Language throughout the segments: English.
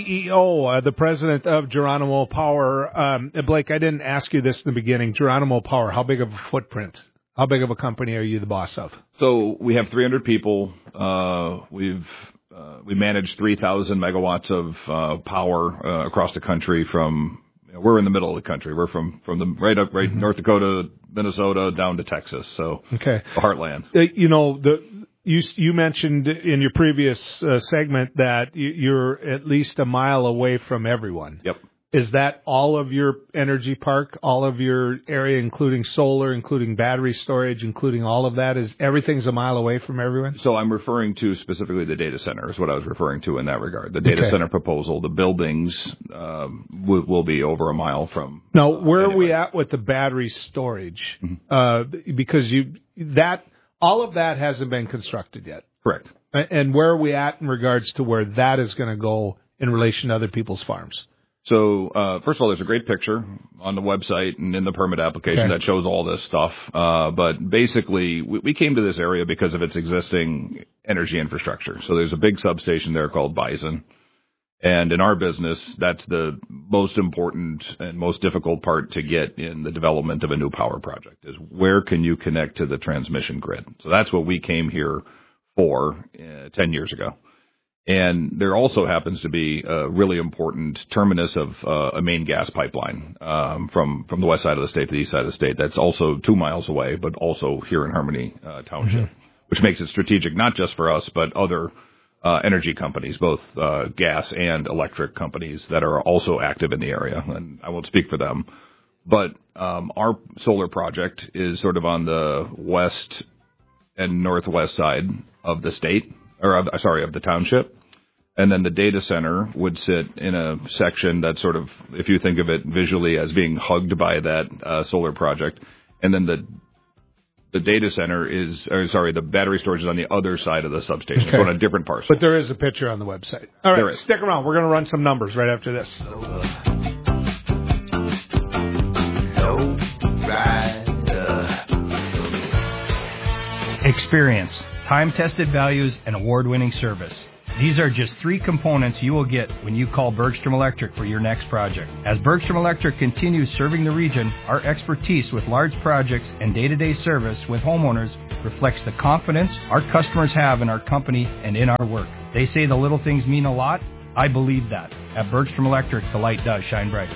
CEO, the president of Geronimo Power. Blake, I didn't ask you this in the beginning. Geronimo Power, how big of a footprint? How big of a company are you the boss of? So we have 300 people. We manage 3,000 megawatts of power across the country. We're in the middle of the country. We're from the North Dakota, Minnesota, down to Texas. So okay, the heartland. You mentioned in your previous segment that you're at least a mile away from everyone. Yep. Is that all of your energy park, all of your area, including solar, including battery storage, including all of that? Is everything's a mile away from everyone? So I'm referring to specifically the data center is what I was referring to in that regard. The data center proposal, the buildings will be over a mile from. Now, where are we at with the battery storage? Mm-hmm. Because all of that hasn't been constructed yet. Correct. And where are we at in regards to where that is going to go in relation to other people's farms? So, first of all, there's a great picture on the website and in the permit application that shows all this stuff. But basically, we came to this area because of its existing energy infrastructure. So there's a big substation there called Bison. And in our business, that's the most important and most difficult part to get in the development of a new power project is where can you connect to the transmission grid? So that's what we came here for 10 years ago. And there also happens to be a really important terminus of a main gas pipeline from the west side of the state to the east side of the state. That's also 2 miles away, but also here in Harmony Township, which makes it strategic not just for us, but other energy companies, both gas and electric companies that are also active in the area. And I won't speak for them. But our solar project is sort of on the west and northwest side of the state. Of the township. And then the data center would sit in a section that sort of, if you think of it visually as being hugged by that solar project. And then the data center the battery storage is on the other side of the substation. Okay. So on a different parcel. But there is a picture on the website. All right, stick around. We're going to run some numbers right after this. Experience, time-tested values, and award-winning service. These are just 3 components you will get when you call Bergstrom Electric for your next project. As Bergstrom Electric continues serving the region, our expertise with large projects and day-to-day service with homeowners reflects the confidence our customers have in our company and in our work. They say the little things mean a lot. I believe that. At Bergstrom Electric, the light does shine bright.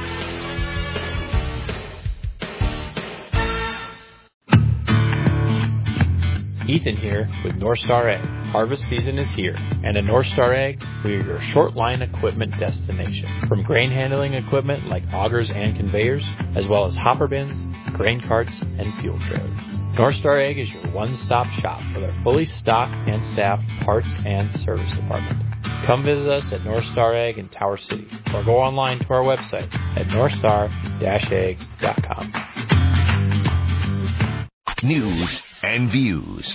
Ethan here with North Star Ag. Harvest season is here, and at North Star Ag, we are your short line equipment destination. From grain handling equipment like augers and conveyors, as well as hopper bins, grain carts, and fuel trailers. North Star Ag is your one-stop shop with our fully stocked and staffed parts and service department. Come visit us at North Star Ag in Tower City, or go online to our website at northstar-ag.com. News and views.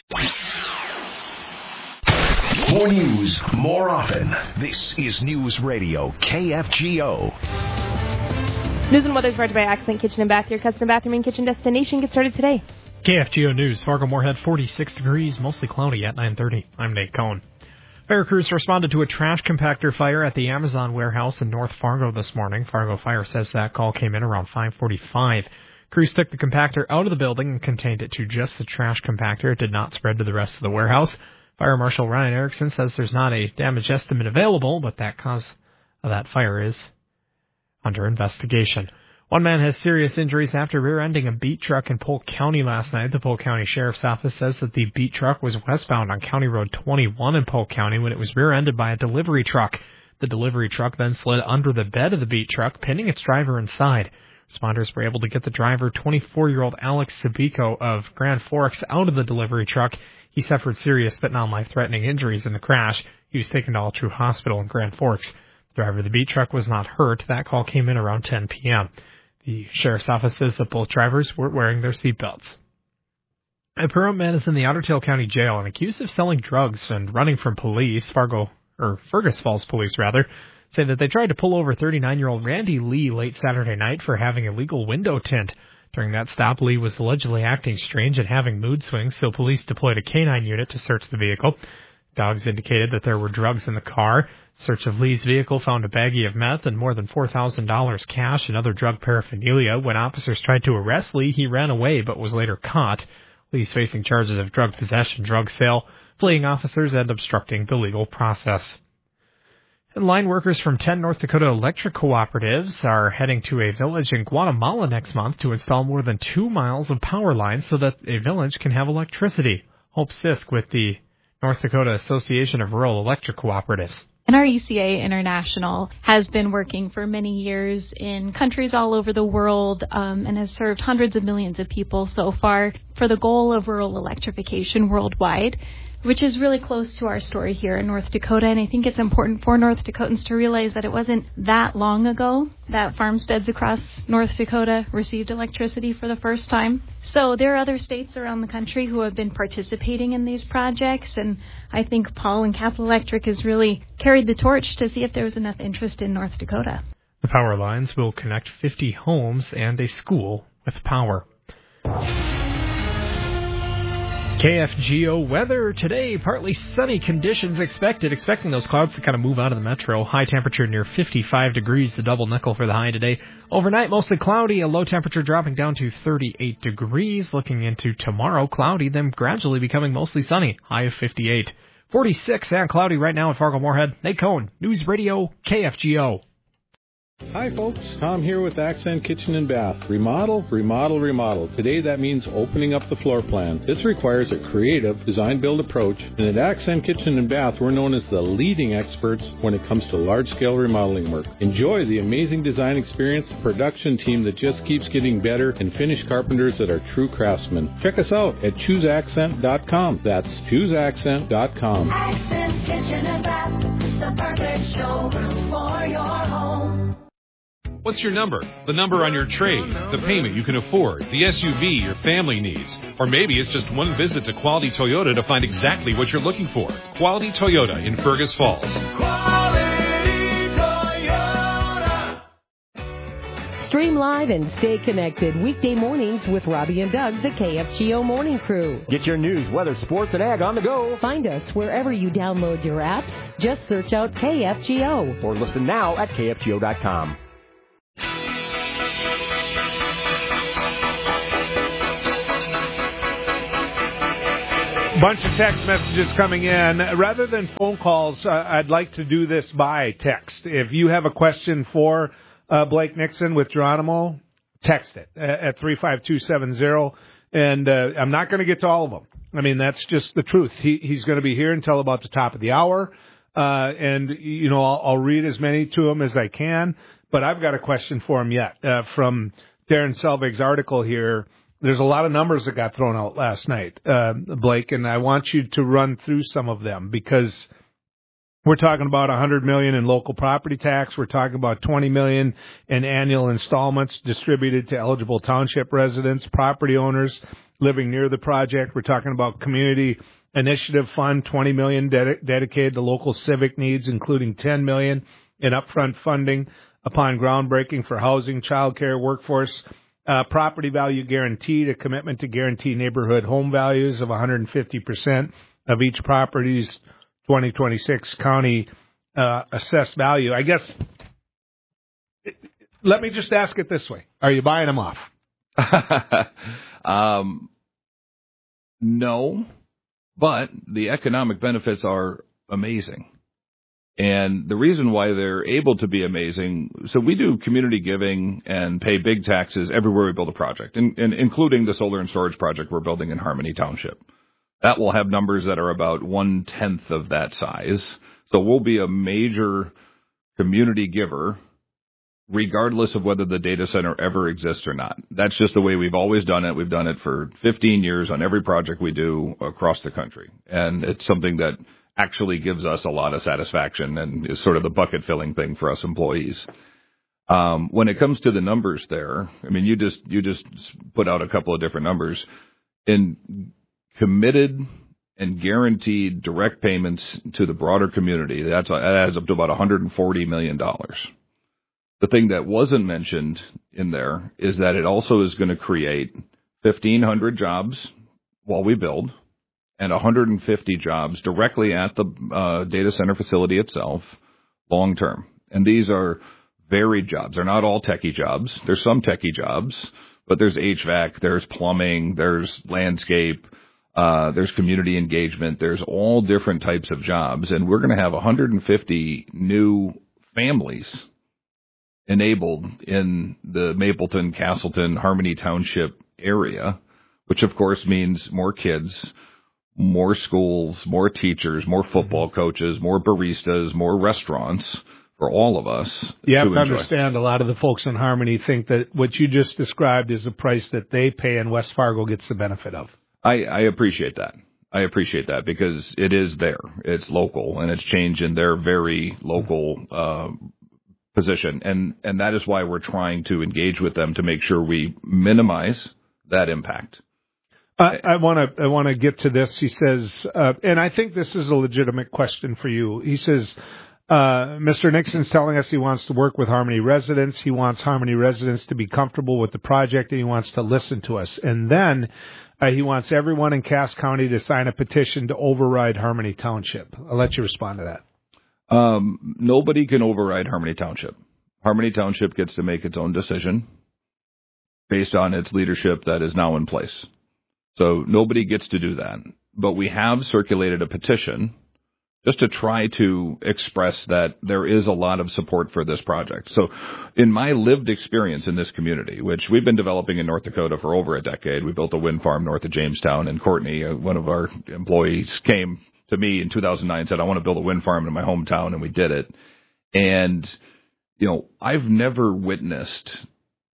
More news, more often. This is News Radio, KFGO. News and weather is brought to you by Accent Kitchen and Bath, your custom bathroom and kitchen destination. Get started today. KFGO News, Fargo-Moorhead, 46 degrees, mostly cloudy at 9:30. I'm Nate Cohn. Fire crews responded to a trash compactor fire at the Amazon warehouse in North Fargo this morning. Fargo Fire says that call came in around 5:45. Crews took the compactor out of the building and contained it to just the trash compactor. It did not spread to the rest of the warehouse. Fire Marshal Ryan Erickson says there's not a damage estimate available, but that cause of that fire is under investigation. One man has serious injuries after rear-ending a beat truck in Polk County last night. The Polk County Sheriff's Office says that the beat truck was westbound on County Road 21 in Polk County when it was rear-ended by a delivery truck. The delivery truck then slid under the bed of the beat truck, pinning its driver inside. Responders were able to get the driver, 24-year-old Alex Sabico of Grand Forks, out of the delivery truck. He suffered serious but non-life-threatening injuries in the crash. He was taken to All True Hospital in Grand Forks. The driver of the beat truck was not hurt. That call came in around 10 p.m. The Sheriff's Office says that both drivers were wearing their seatbelts. A Pahrump man is in the Otter Tail County Jail and accused of selling drugs and running from police. Fergus Falls police, say that they tried to pull over 39-year-old Randy Lee late Saturday night for having illegal window tint. During that stop, Lee was allegedly acting strange and having mood swings, so police deployed a canine unit to search the vehicle. Dogs indicated that there were drugs in the car. Search of Lee's vehicle found a baggie of meth and more than $4,000 cash and other drug paraphernalia. When officers tried to arrest Lee, he ran away but was later caught. Lee's facing charges of drug possession, drug sale, fleeing officers, and obstructing the legal process. And line workers from 10 North Dakota electric cooperatives are heading to a village in Guatemala next month to install more than 2 miles of power lines so that a village can have electricity. Hope Sisk with the North Dakota Association of Rural Electric Cooperatives. NRECA International has been working for many years in countries all over the world and has served hundreds of millions of people so far for the goal of rural electrification worldwide, which is really close to our story here in North Dakota. And I think it's important for North Dakotans to realize that it wasn't that long ago that farmsteads across North Dakota received electricity for the first time. So there are other states around the country who have been participating in these projects, and I think Paul and Capital Electric has really carried the torch to see if there was enough interest in North Dakota. The power lines will connect 50 homes and a school with power. KFGO weather today, partly sunny conditions expected. Expecting those clouds to kind of move out of the metro. High temperature near 55 degrees, the double nickel for the high today. Overnight, mostly cloudy, a low temperature dropping down to 38 degrees. Looking into tomorrow, cloudy, then gradually becoming mostly sunny. High of 58. 46 and cloudy right now at Fargo-Moorhead. Nate Cohn, News Radio, KFGO. Hi folks, Tom here with Accent Kitchen and Bath. Remodel, remodel, remodel. Today that means opening up the floor plan. This requires a creative design-build approach, and at Accent Kitchen and Bath we're known as the leading experts when it comes to large-scale remodeling work. Enjoy the amazing design experience, production team that just keeps getting better, and finished carpenters that are true craftsmen. Check us out at ChooseAccent.com. That's ChooseAccent.com. Accent Kitchen and Bath, the perfect showroom for your home. What's your number? The number on your trade, the payment you can afford, the SUV your family needs. Or maybe it's just one visit to Quality Toyota to find exactly what you're looking for. Quality Toyota in Fergus Falls. Quality Toyota. Stream live and stay connected weekday mornings with Robbie and Doug, the KFGO Morning Crew. Get your news, weather, sports, and ag on the go. Find us wherever you download your apps. Just search out KFGO. Or listen now at KFGO.com. Bunch of text messages coming in. Rather than phone calls, I'd like to do this by text. If you have a question for Blake Nixon with Geronimo, text it at 35270. And I'm not going to get to all of them. I mean, that's just the truth. He's going to be here until about the top of the hour. And, you know, I'll read as many to him as I can. But I've got a question for him yet. From Darren Selvig's article here, there's a lot of numbers that got thrown out last night, Blake, and I want you to run through some of them because we're talking about $100 million in local property tax. We're talking about $20 million in annual installments distributed to eligible township residents, property owners living near the project. We're talking about community initiative fund, $20 million dedicated to local civic needs, including $10 million in upfront funding upon groundbreaking for housing, childcare, workforce. Property value guaranteed, a commitment to guarantee neighborhood home values of 150% of each property's 2026 county assessed value. I guess, let me just ask it this way. Are you buying them off? No, but the economic benefits are amazing. And the reason why they're able to be amazing, so we do community giving and pay big taxes everywhere we build a project, and including the solar and storage project we're building in Harmony Township. That will have numbers that are about 1/10 of that size. So we'll be a major community giver regardless of whether the data center ever exists or not. That's just the way we've always done it. We've done it for 15 years on every project we do across the country. And it's something that actually gives us a lot of satisfaction and is sort of the bucket filling thing for us employees. When it comes to the numbers there, I mean, you just put out a couple of different numbers. In committed and guaranteed direct payments to the broader community, that adds up to about $140 million. The thing that wasn't mentioned in there is that it also is going to create 1,500 jobs while we build, and 150 jobs directly at the data center facility itself, long term. And these are varied jobs. They're not all techie jobs. There's some techie jobs, but there's HVAC, there's plumbing, there's landscape, there's community engagement. There's all different types of jobs. And we're going to have 150 new families enabled in the Mapleton, Castleton, Harmony Township area, which of course means more kids, more schools, more teachers, more football coaches, more baristas, more restaurants for all of us. You have to enjoy. understand, a lot of the folks in Harmony think that what you just described is the price that they pay and West Fargo gets the benefit of. I appreciate that. I appreciate that because it is there. It's local, and it's changing their very local position. And that is why we're trying to engage with them to make sure we minimize that impact. I want to get to this. He says, and I think this is a legitimate question for you. He says, Mr. Nixon's telling us he wants to work with Harmony residents. He wants Harmony residents to be comfortable with the project, and he wants to listen to us. And then he wants everyone in Cass County to sign a petition to override Harmony Township. I'll let you respond to that. Nobody can override Harmony Township. Harmony Township gets to make its own decision based on its leadership that is now in place. So nobody gets to do that. But we have circulated a petition just to try to express that there is a lot of support for this project. So in my lived experience in this community, which we've been developing in North Dakota for over a decade, we built a wind farm north of Jamestown, and Courtney, one of our employees, came to me in 2009 and said, I want to build a wind farm in my hometown, and we did it. And, you know, I've never witnessed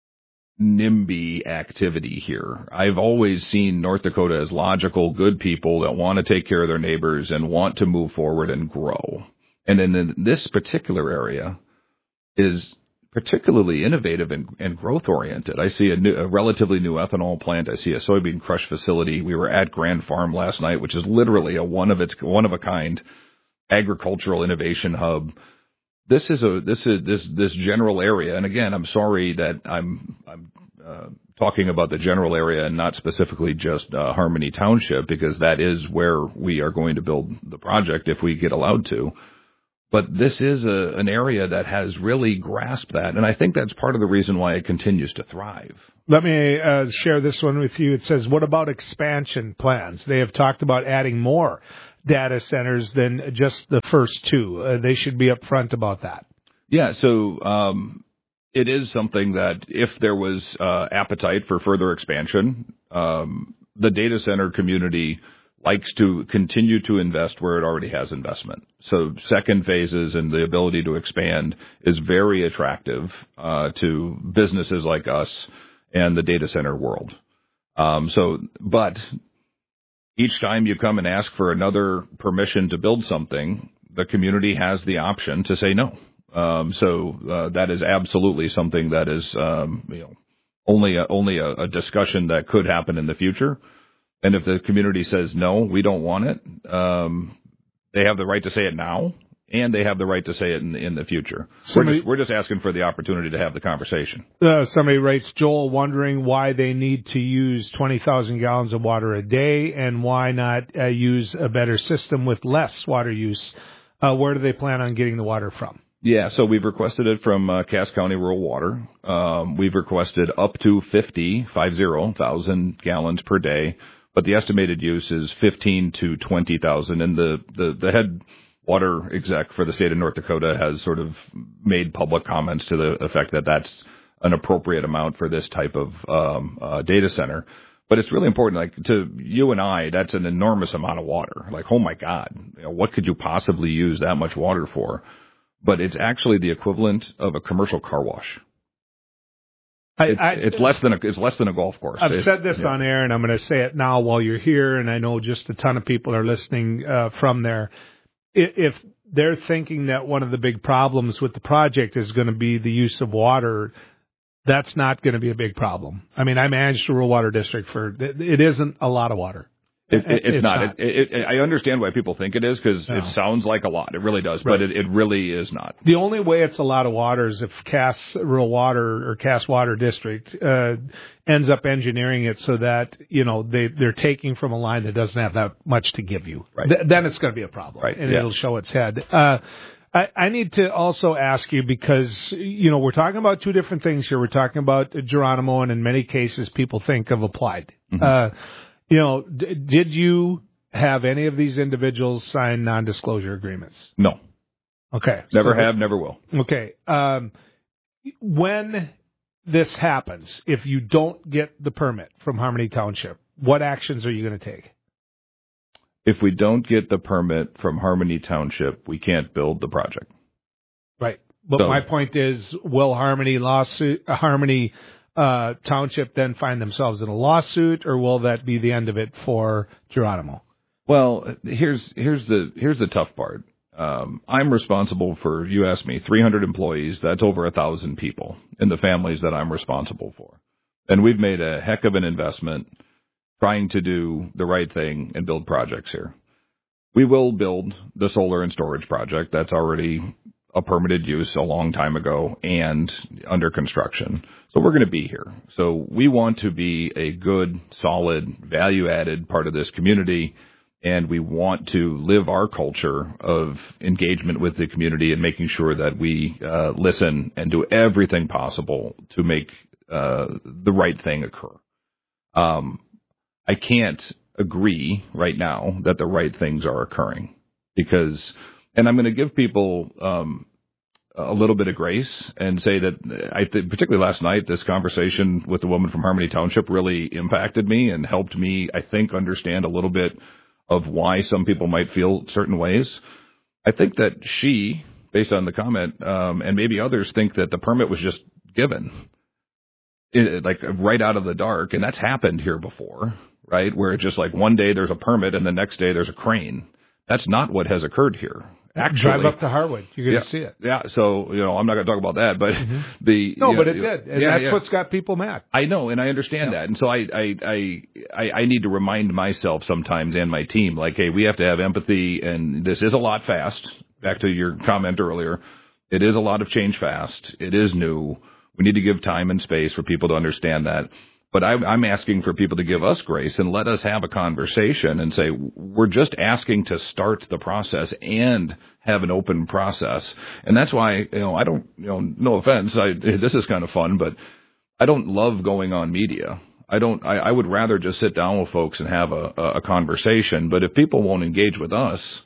NIMBY activity here. I've always seen North Dakota as logical, good people that want to take care of their neighbors and want to move forward and grow. And then this particular area is particularly innovative and growth-oriented. I see a relatively new ethanol plant. I see a soybean crush facility. We were at Grand Farm last night, which is literally a one of a kind agricultural innovation hub. This general area, and again, I'm sorry that I'm talking about the general area and not specifically just Harmony Township, because that is where we are going to build the project if we get allowed to. But this is an area that has really grasped that, and I think that's part of the reason why it continues to thrive. Let me share this one with you. It says, what about expansion plans? They have talked about adding more data centers than just the first two. They should be upfront about that. Yeah, so it is something that if there was appetite for further expansion, the data center community likes to continue to invest where it already has investment. So second phases and the ability to expand is very attractive to businesses like us and the data center world. But each time you come and ask for another permission to build something, the community has the option to say no. So that is absolutely something that is only a discussion that could happen in the future. And if the community says no, we don't want it, they have the right to say it now, and they have the right to say it in the future. We're just asking for the opportunity to have the conversation. Somebody writes, Joel, wondering why they need to use 20,000 gallons of water a day, and why not use a better system with less water use. Where do they plan on getting the water from? Yeah, so we've requested it from Cass County Rural Water. We've requested up to 50,000 gallons per day, but the estimated use is 15 to 20,000. And the head water exec for the state of North Dakota has sort of made public comments to the effect that that's an appropriate amount for this type of data center. But it's really important, like to you and I, that's an enormous amount of water. Like, oh my God, what could you possibly use that much water for? But it's actually the equivalent of a commercial car wash. It's less than a golf course. I've said this on air, and I'm going to say it now while you're here, and I know just a ton of people are listening from there. If they're thinking that one of the big problems with the project is going to be the use of water, that's not going to be a big problem. I mean, I managed a rural water district it isn't a lot of water. It's not. I understand why people think it is, because it sounds like a lot. It really does, right. But it really is not. The only way it's a lot of water is if Cass Rural Water or Cass Water District ends up engineering it so that they're taking from a line that doesn't have that much to give you. Right. Then it's going to be a problem, right. and it'll show its head. I need to also ask you because, we're talking about two different things here. We're talking about Geronimo, and in many cases, people think of Applied. Mm-hmm. Did you have any of these individuals sign non-disclosure agreements? No. Okay. Never have, never will. Okay. When this happens, if you don't get the permit from Harmony Township, what actions are you going to take? If we don't get the permit from Harmony Township, we can't build the project. Right. But my point is, will Harmony Township then find themselves in a lawsuit, or will that be the end of it for Geronimo? Well, here's the tough part. I'm responsible for, you asked me, 300 employees. That's over 1,000 people in the families that I'm responsible for. And we've made a heck of an investment trying to do the right thing and build projects here. We will build the solar and storage project. That's already a permitted use a long time ago and under construction. So we're going to be here. So we want to be a good, solid, value-added part of this community, and we want to live our culture of engagement with the community and making sure that we listen and do everything possible to make the right thing occur. I can't agree right now that the right things are occurring because, and I'm going to give people a little bit of grace and say that particularly last night, this conversation with the woman from Harmony Township really impacted me and helped me, I think, understand a little bit of why some people might feel certain ways. I think that she, based on the comment, and maybe others, think that the permit was just given, like right out of the dark, and that's happened here before, right? Where it's just like one day there's a permit and the next day there's a crane. That's not what has occurred here. Actually, drive up to Harwood. You're going to see it. Yeah. So, I'm not going to talk about that, but but it did. And that's what's got people mad. I know. And I understand that. And so I need to remind myself sometimes and my team, like, hey, we have to have empathy, and this is a lot fast. Back to your comment earlier. It is a lot of change fast. It is new. We need to give time and space for people to understand that. But I'm asking for people to give us grace and let us have a conversation and say, we're just asking to start the process and have an open process. And that's why, I don't, no offense, this is kind of fun, but I don't love going on media. I would rather just sit down with folks and have a conversation. But if people won't engage with us,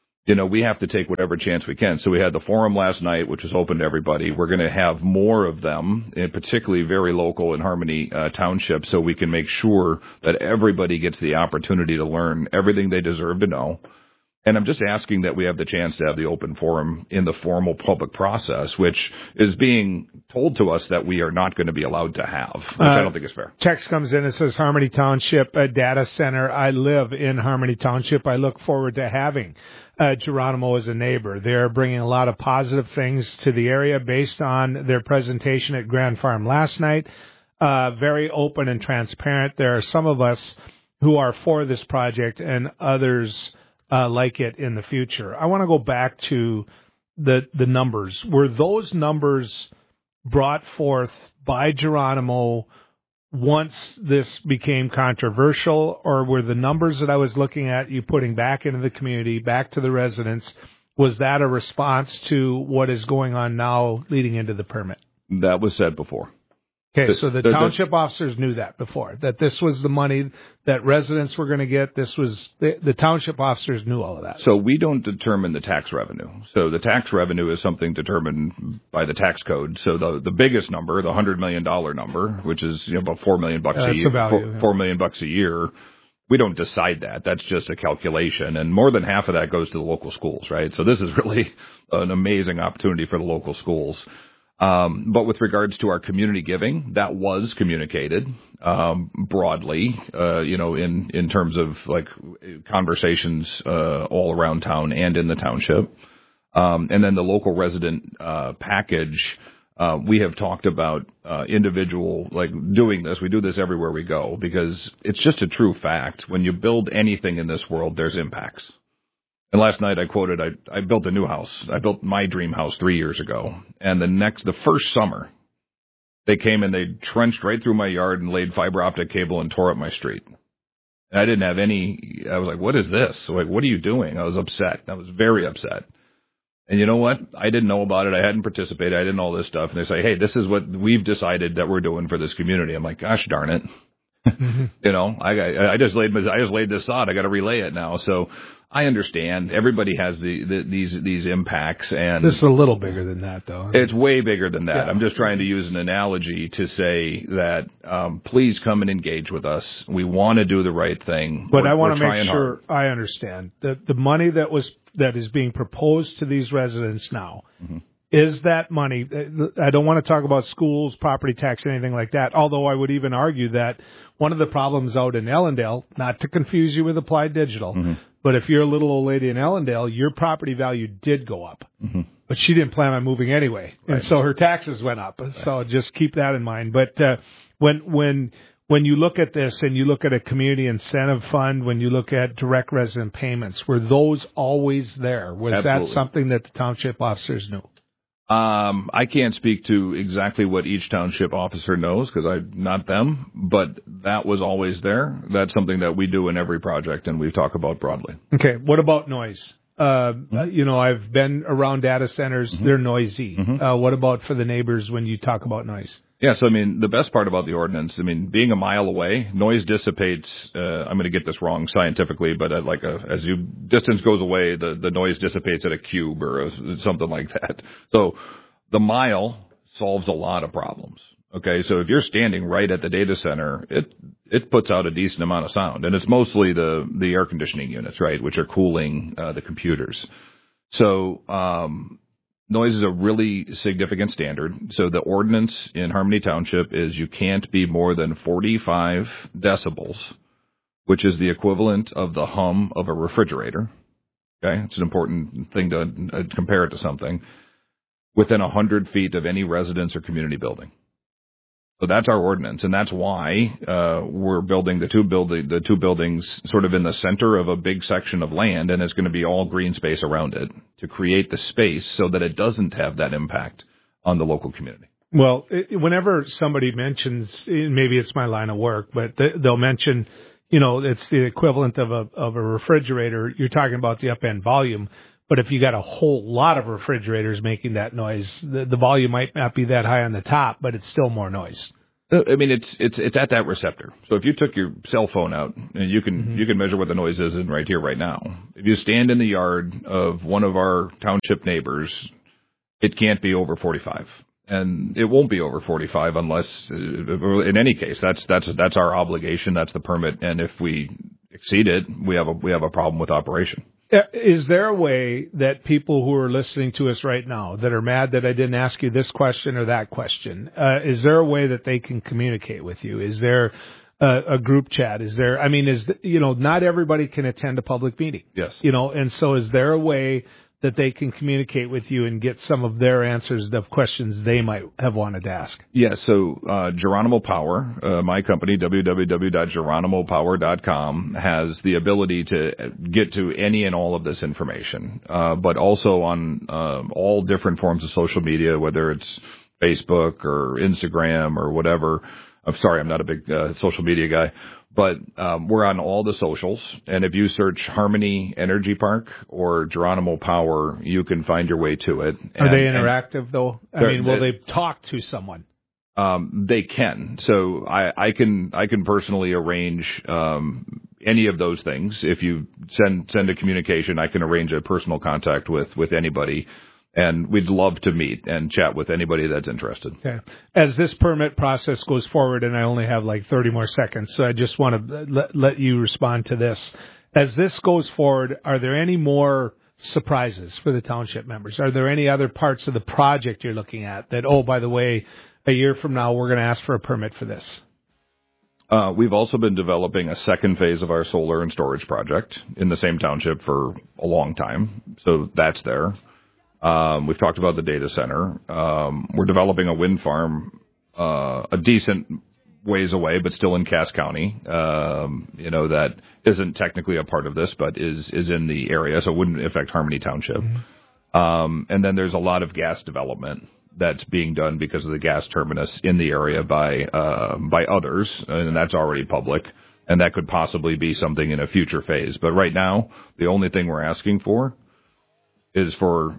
we have to take whatever chance we can. So we had the forum last night, which was open to everybody. We're going to have more of them, and particularly very local in Harmony Township, so we can make sure that everybody gets the opportunity to learn everything they deserve to know. And I'm just asking that we have the chance to have the open forum in the formal public process, which is being told to us that we are not going to be allowed to have, which I don't think is fair. Text comes in and says, Harmony Township, a data center. I live in Harmony Township. I look forward to having Geronimo as a neighbor. They're bringing a lot of positive things to the area based on their presentation at Grand Farm last night. Very open and transparent. There are some of us who are for this project and others like it in the future. I want to go back to the numbers. Were those numbers brought forth by Geronimo once this became controversial, or were the numbers that I was looking at you putting back into the community, back to the residents, was that a response to what is going on now leading into the permit? That was said before. Okay, so the township officers knew that before, that this was the money that residents were going to get. This was the township officers knew all of that. So we don't determine the tax revenue. So the tax revenue is something determined by the tax code. So the biggest number, the $100 million number, which is about $4 million a year, $4 million a year. We don't decide that. That's just a calculation, and more than half of that goes to the local schools, right? So this is really an amazing opportunity for the local schools. But with regards to our community giving, that was communicated broadly, in terms of like conversations all around town and in the township. And then the local resident package, we have talked about individual, like doing this. We do this everywhere we go because it's just a true fact. When you build anything in this world, there's impacts. And last night I quoted, I built a new house. I built my dream house 3 years ago. And the first summer, they came and they trenched right through my yard and laid fiber optic cable and tore up my street. And I didn't have I was like, what is this? Like, what are you doing? I was upset. I was very upset. And you know what? I didn't know about it. I hadn't participated. I didn't know all this stuff. And they say, hey, this is what we've decided that we're doing for this community. I'm like, gosh darn it. You know, I just laid this out. I got to relay it now. So I understand everybody has these impacts, and this is a little bigger than that, though. It's way bigger than that. Yeah. I'm just trying to use an analogy to say that please come and engage with us. We want to do the right thing, but I want to make hard. sure I understand that the money that is being proposed to these residents now. Mm-hmm. Is that money, I don't want to talk about schools, property tax, anything like that, although I would even argue that one of the problems out in Ellendale, not to confuse you with Applied Digital, mm-hmm. but if you're a little old lady in Ellendale, your property value did go up. Mm-hmm. But she didn't plan on moving anyway, right. And so her taxes went up. Right. So just keep that in mind. But when you look at this and you look at a community incentive fund, when you look at direct resident payments, were those always there? Was Absolutely. that something that the township officers knew? I can't speak to exactly what each township officer knows because I'm not them, but that was always there. That's something that we do in every project, and we talk about broadly. Okay. What about noise? You know, I've been around data centers. Mm-hmm. They're noisy. Mm-hmm. What about for the neighbors when you talk about noise? Yeah, so, I mean, the best part about the ordinance, I mean, being a mile away, noise dissipates, I'm going to get this wrong scientifically, but as distance goes away, the noise dissipates at a cube or something like that. So the mile solves a lot of problems. Okay, so if you're standing right at the data center, it puts out a decent amount of sound, and it's mostly the air conditioning units, right, which are cooling the computers. So noise is a really significant standard. So the ordinance in Harmony Township is you can't be more than 45 decibels, which is the equivalent of the hum of a refrigerator. Okay, it's an important thing to compare it to something, within 100 feet of any residence or community building. So that's our ordinance, and that's why we're building the two buildings sort of in the center of a big section of land, and it's going to be all green space around it to create the space so that it doesn't have that impact on the local community. Well, whenever somebody mentions, maybe it's my line of work, but they'll mention, you know, it's the equivalent of a refrigerator. You're talking about the up-end volume. But if you got a whole lot of refrigerators making that noise, the volume might not be that high on the top, but it's still more noise. I mean, it's at that receptor. So if you took your cell phone out, and you can measure what the noise is in right here, right now. If you stand in the yard of one of our township neighbors, it can't be over 45, and it won't be over 45 unless, in any case, that's our obligation. That's the permit, and if we exceed it, we have a problem with operation. Is there a way that people who are listening to us right now that are mad that I didn't ask you this question or that question, is there a way that they can communicate with you? Is there a group chat? Is there, I mean, not everybody can attend a public meeting. Yes. You know, and so is there a way that they can communicate with you and get some of their answers of questions they might have wanted to ask? Yeah, so Geronimo Power, my company, www.geronimopower.com, has the ability to get to any and all of this information, but also on all different forms of social media, whether it's Facebook or Instagram or whatever. I'm sorry, I'm not a big social media guy. But we're on all the socials, and if you search Harmony Energy Park or Geronimo Power, you can find your way to it. Are they interactive, though? I mean, will they talk to someone? They can. So I can personally arrange any of those things. If you send a communication, I can arrange a personal contact with anybody. And we'd love to meet and chat with anybody that's interested. Okay. As this permit process goes forward, and I only have like 30 more seconds, so I just want to let you respond to this. As this goes forward, are there any more surprises for the township members? Are there any other parts of the project you're looking at that, oh, by the way, a year from now, we're going to ask for a permit for this? We've also been developing a second phase of our solar and storage project in the same township for a long time. So that's there. We've talked about the data center. We're developing a wind farm, a decent ways away, but still in Cass County. That isn't technically a part of this, but is in the area, so it wouldn't affect Harmony Township. Mm-hmm. And then there's a lot of gas development that's being done because of the gas terminus in the area by others, and that's already public. And that could possibly be something in a future phase. But right now, the only thing we're asking for is for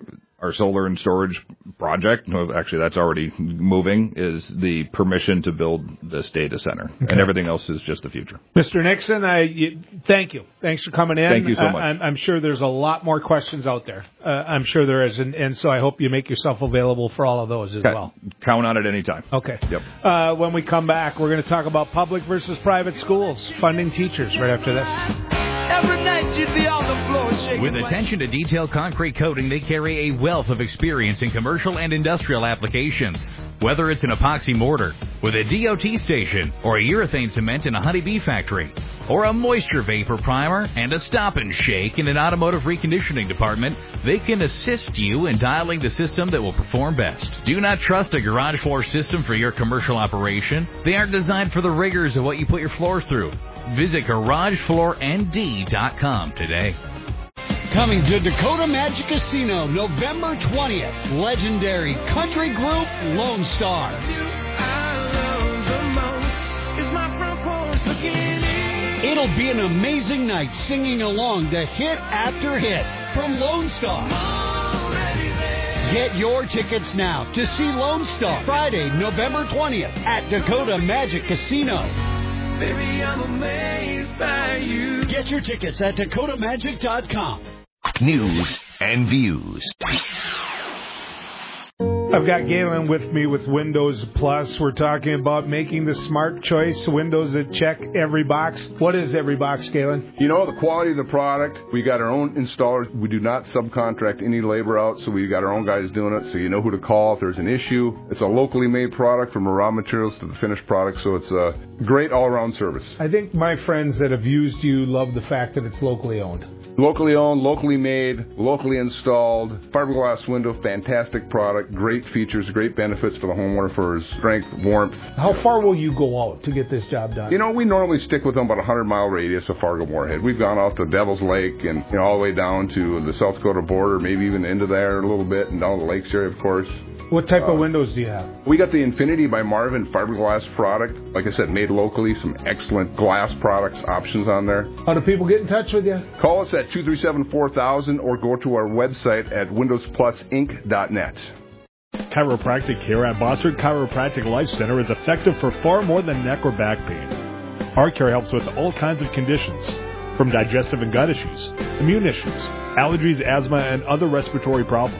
our solar and storage project, actually that's already moving, is the permission to build this data center. Okay. And everything else is just the future. Mr. Nixon, thank you. Thanks for coming in. Thank you so much. I'm sure there's a lot more questions out there. I'm sure there is, and so I hope you make yourself available for all of those as well. Count on it anytime. Okay. Yep. When we come back, we're going to talk about public versus private schools, funding teachers right after this. Every night you'd be on the floor shaking. With attention to detailed concrete coating, they carry a wealth of experience in commercial and industrial applications. Whether it's an epoxy mortar with a DOT station, or a urethane cement in a honeybee factory, or a moisture vapor primer and a stop and shake in an automotive reconditioning department, they can assist you in dialing the system that will perform best. Do not trust a garage floor system for your commercial operation. They aren't designed for the rigors of what you put your floors through. Visit GarageFloorND.com today. Coming to Dakota Magic Casino, November 20th. Legendary country group Lone Star. It'll be an amazing night singing along to hit after hit from Lone Star. Get your tickets now to see Lone Star Friday, November 20th at Dakota Magic Casino. Baby, I'm amazed by you. Get your tickets at DakotaMagic.com. News and views. I've got Galen with me with Windows Plus. We're talking about making the smart choice, windows that check every box. What is every box, Galen? You know, the quality of the product. We got our own installers. We do not subcontract any labor out, so we got our own guys doing it, so you know who to call if there's an issue. It's a locally made product from the raw materials to the finished product, so it's a great all-around service. I think my friends that have used you love the fact that it's locally owned. Locally owned, locally made, locally installed, fiberglass window, fantastic product, great features, great benefits for the homeowner for his strength, warmth. How far will you go out to get this job done? You know, we normally stick with them about a 100-mile radius of Fargo-Moorhead. We've gone out to Devil's Lake and all the way down to the South Dakota border, maybe even into there a little bit, and down the lakes area, of course. What type of windows do you have? We got the Infinity by Marvin fiberglass product. Like I said, made locally, some excellent glass products options on there. How do people get in touch with you? Call us at 237-4000 or go to our website at windowsplusinc.net. Chiropractic care at Bossard Chiropractic Life Center is effective for far more than neck or back pain. Our care helps with all kinds of conditions, from digestive and gut issues, immune issues, allergies, asthma, and other respiratory problems.